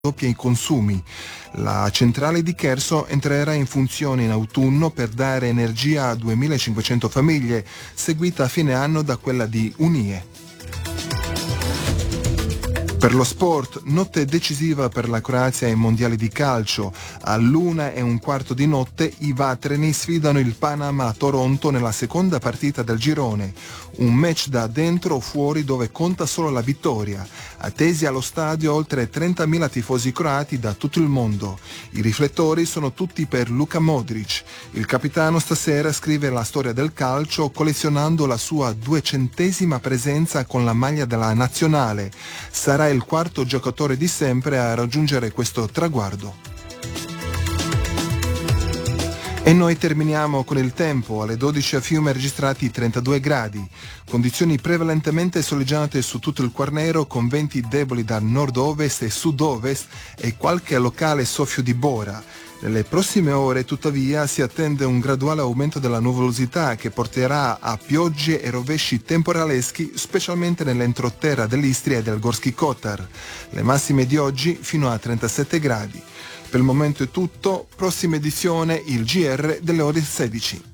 doppia i consumi. La centrale di Cherso entrerà in funzione in autunno per dare energia a 2500 famiglie, seguita a fine anno da quella di Unie. Per lo sport, notte decisiva per la Croazia ai mondiali di calcio. all'1:15 di notte i vatreni sfidano il Panama a Toronto nella seconda partita del girone. Un match da dentro o fuori dove conta solo la vittoria. Attesi allo stadio oltre 30.000 tifosi croati da tutto il mondo. I riflettori sono tutti per Luka Modric. Il capitano stasera scrive la storia del calcio collezionando la sua 200ª presenza con la maglia della nazionale. Sarà il quarto giocatore di sempre a raggiungere questo traguardo. E noi terminiamo con il tempo. Alle 12 a Fiume registrati 32 gradi. Condizioni prevalentemente soleggiate su tutto il Quarnero con venti deboli da nord-ovest e sud-ovest e qualche locale soffio di bora. Nelle prossime ore, tuttavia, si attende un graduale aumento della nuvolosità che porterà a piogge e rovesci temporaleschi, specialmente nell'entroterra dell'Istria e del Gorski Kotar. Le massime di oggi fino a 37 gradi. Per il momento è tutto, prossima edizione il GR delle ore 16.